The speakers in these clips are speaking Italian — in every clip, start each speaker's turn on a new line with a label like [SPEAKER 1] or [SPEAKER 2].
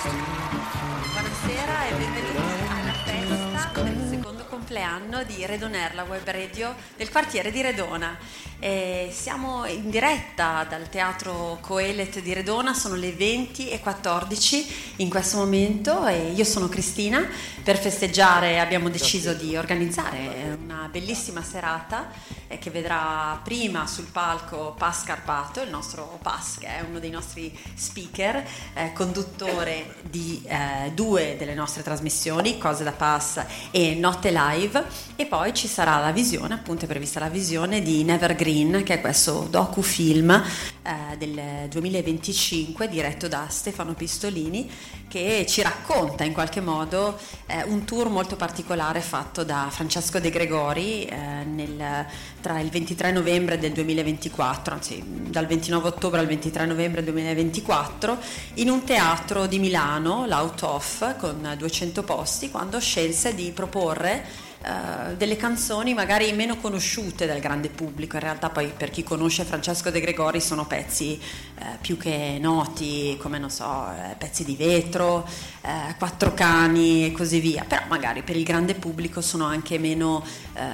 [SPEAKER 1] Buonasera e benvenuti alla festa del secondo compleanno di Redoner, la web radio del quartiere di Redona. Siamo in diretta dal Teatro Coelet di Redona, sono le 20:14 in questo momento e io sono Cristina. Per festeggiare abbiamo deciso di organizzare una bellissima serata che vedrà prima sul palco Paz Scarpato, il nostro Paz, che è uno dei nostri speaker, conduttore di due delle nostre trasmissioni, Cose da Paz e Notte Live, e poi ci sarà la visione, appunto è prevista la visione di Nevergreen, che è questo docufilm del 2025 diretto da Stefano Pistolini, che ci racconta in qualche modo un tour molto particolare fatto da Francesco De Gregori tra il 23 novembre del 2024, anzi dal 29 ottobre al 23 novembre 2024, in un teatro di Milano, l'Out Off, con 200 posti, quando scelse di proporre delle canzoni magari meno conosciute dal grande pubblico. In realtà poi, per chi conosce Francesco De Gregori, sono pezzi più che noti, come non so, Pezzi di vetro, Quattro cani e così via, però magari per il grande pubblico sono anche meno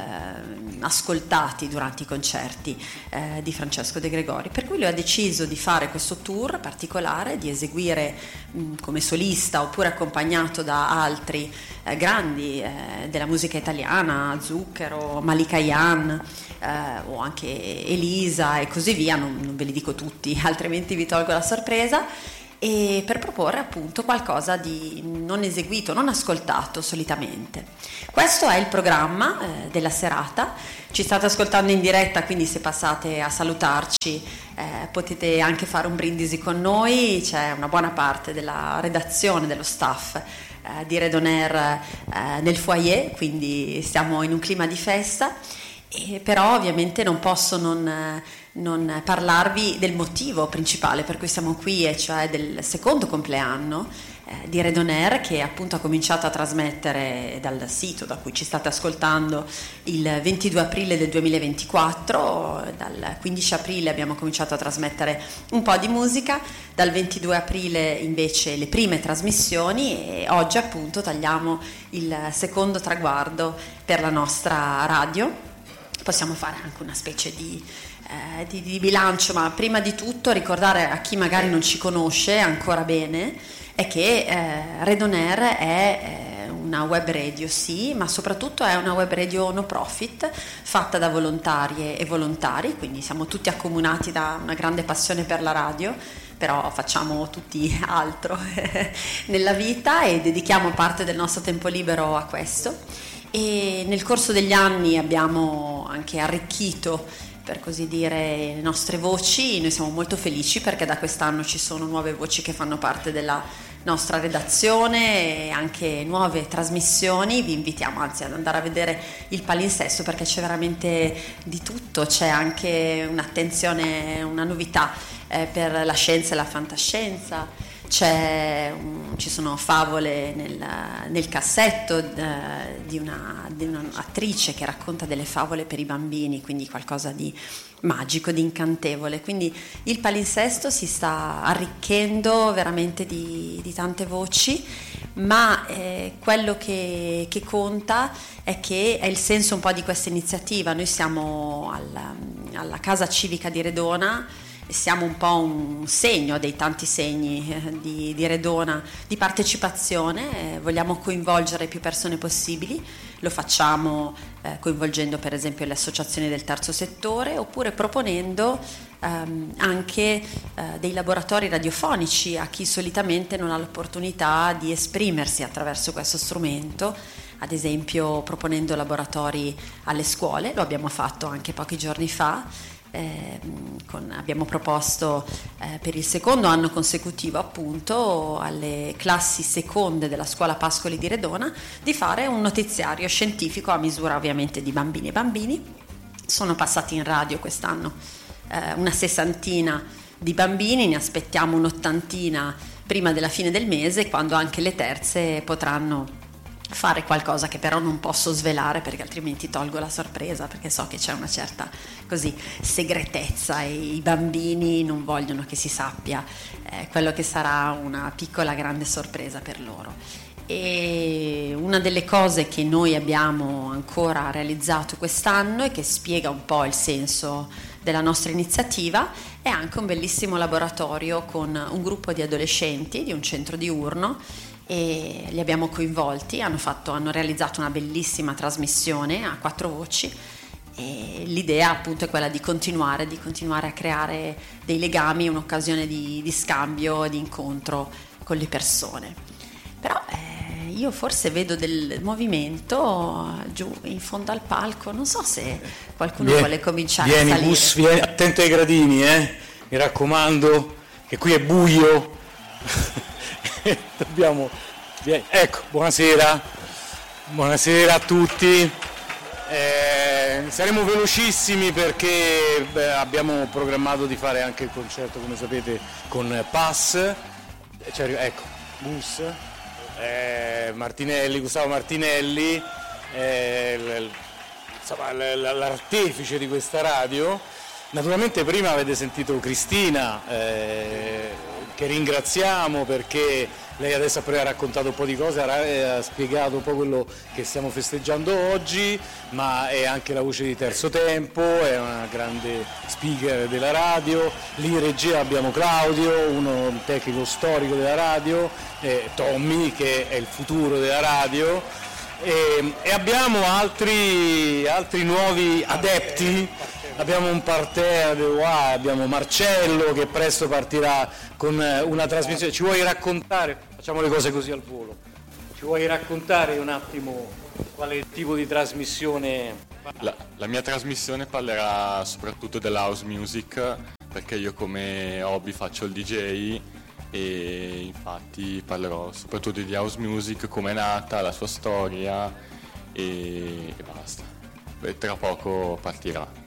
[SPEAKER 1] ascoltati durante i concerti di Francesco De Gregori, per cui lui ha deciso di fare questo tour particolare, di eseguire come solista oppure accompagnato da altri grandi della musica italiana, Zucchero, Malika Yan, o anche Elisa e così via, non ve li dico tutti, altrimenti vi tolgo la sorpresa, e per proporre appunto qualcosa di non eseguito, non ascoltato solitamente. Questo è il programma della serata. Ci state ascoltando in diretta, quindi se passate a salutarci potete anche fare un brindisi con noi. C'è una buona parte della redazione, dello staff di Redoner nel foyer, quindi siamo in un clima di festa, però ovviamente non posso non parlarvi del motivo principale per cui siamo qui, e cioè del secondo compleanno di Redoner, che appunto ha cominciato a trasmettere dal sito da cui ci state ascoltando il 22 aprile del 2024. Dal 15 aprile abbiamo cominciato a trasmettere un po' di musica, dal 22 aprile invece le prime trasmissioni, e oggi appunto tagliamo il secondo traguardo per la nostra radio. Possiamo fare anche una specie di bilancio, ma prima di tutto ricordare a chi magari non ci conosce ancora bene è che Redoner è una web radio, sì, ma soprattutto è una web radio no profit, fatta da volontarie e volontari, quindi siamo tutti accomunati da una grande passione per la radio, però facciamo tutti altro nella vita e dedichiamo parte del nostro tempo libero a questo. E nel corso degli anni abbiamo anche arricchito, per così dire, le nostre voci. Noi siamo molto felici perché da quest'anno ci sono nuove voci che fanno parte della nostra redazione e anche nuove trasmissioni. Vi invitiamo anzi ad andare a vedere il palinsesto, perché c'è veramente di tutto, c'è anche un'attenzione, una novità per la scienza e la fantascienza. Ci sono favole nel cassetto di un'attrice che racconta delle favole per i bambini, quindi qualcosa di magico, di incantevole. Quindi il palinsesto si sta arricchendo veramente di tante voci, ma quello che conta è che è il senso un po' di questa iniziativa. Noi siamo alla Casa Civica di Redona, siamo un po' un segno dei tanti segni di Redona di partecipazione. Vogliamo coinvolgere più persone possibili, lo facciamo coinvolgendo per esempio le associazioni del terzo settore, oppure proponendo anche dei laboratori radiofonici a chi solitamente non ha l'opportunità di esprimersi attraverso questo strumento, ad esempio proponendo laboratori alle scuole. Lo abbiamo fatto anche pochi giorni fa. Abbiamo proposto per il secondo anno consecutivo appunto alle classi seconde della scuola Pascoli di Redona di fare un notiziario scientifico a misura ovviamente di bambini e bambini. Sono passati in radio quest'anno una 60 di bambini, ne aspettiamo un'80 prima della fine del mese, quando anche le terze potranno fare qualcosa che però non posso svelare perché altrimenti tolgo la sorpresa, perché so che c'è una certa così segretezza e i bambini non vogliono che si sappia quello che sarà una piccola grande sorpresa per loro. E una delle cose che noi abbiamo ancora realizzato quest'anno e che spiega un po' il senso della nostra iniziativa è anche un bellissimo laboratorio con un gruppo di adolescenti di un centro diurno, e li abbiamo coinvolti, hanno realizzato una bellissima trasmissione a 4 voci, e l'idea appunto è quella di continuare a creare dei legami, un'occasione di scambio, di incontro con le persone. Però io forse vedo del movimento giù in fondo al palco, non so se qualcuno vuole cominciare a salire.
[SPEAKER 2] Gus, vieni, attento ai gradini, mi raccomando, che qui è buio. Ecco, buonasera a tutti. Saremo velocissimi perché abbiamo programmato di fare anche il concerto, come sapete, con Pass. Ecco, Gus, Gustavo Martinelli, l'artefice di questa radio. Naturalmente prima avete sentito Cristina, che ringraziamo perché lei adesso ha raccontato un po' di cose, ha spiegato un po' quello che stiamo festeggiando oggi, ma è anche la voce di Terzo Tempo, è una grande speaker della radio. Lì in regia abbiamo Claudio, un tecnico storico della radio, Tommy che è il futuro della radio, e abbiamo altri nuovi adepti. Abbiamo un parterre, abbiamo Marcello che presto partirà con una trasmissione. Ci vuoi raccontare? Facciamo le cose così al volo. Ci vuoi raccontare un attimo qual è il tipo di trasmissione?
[SPEAKER 3] La mia trasmissione parlerà soprattutto della house music, perché io come hobby faccio il DJ e infatti parlerò soprattutto di house music, come è nata, la sua storia e basta. E tra poco partirà.